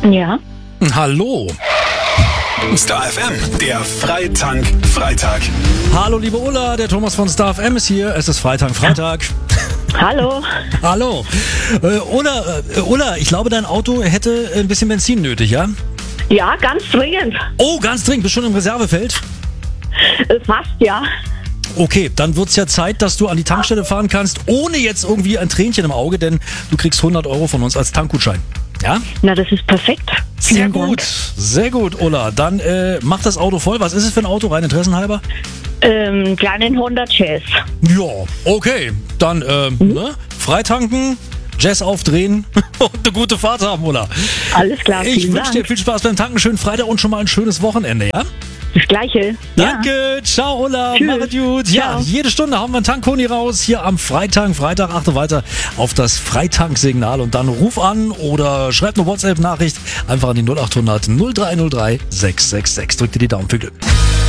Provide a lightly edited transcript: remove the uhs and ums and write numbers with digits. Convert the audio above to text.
Ja. Hallo. Star FM, der Freitag. Hallo, liebe Ulla, der Thomas von Star FM ist hier. Es ist Freitag. Hallo. Hallo. Ulla, ich glaube, dein Auto hätte ein bisschen Benzin nötig, ja? Ja, ganz dringend. Oh, ganz dringend. Bist schon im Reservefeld? Fast, ja. Okay, dann wird's ja Zeit, dass du an die Tankstelle fahren kannst, ohne jetzt irgendwie ein Tränchen im Auge, denn du kriegst 100 Euro von uns als Tankgutschein. Ja? Na, das ist perfekt. Sehr gut, Ulla. Dann mach das Auto voll. Was ist es für ein Auto, rein interessenhalber? Kleinen Honda Jazz. Ja, okay. Dann freitanken, Jazz aufdrehen und eine gute Fahrt haben, Ulla. Alles klar, Ich wünsche dir viel Spaß beim Tanken, schönen Freitag und schon mal ein schönes Wochenende, ja? Das Gleiche. Danke, ciao Ulla, Tschüss. mach es gut. Ja, Ciao. jede Stunde haben wir einen Tankkoni raus, hier am Freitag achte weiter auf das Freitanksignal und dann ruf an oder schreib eine WhatsApp-Nachricht einfach an die 0800 0303 666. Drück dir die Daumen, viel Glück.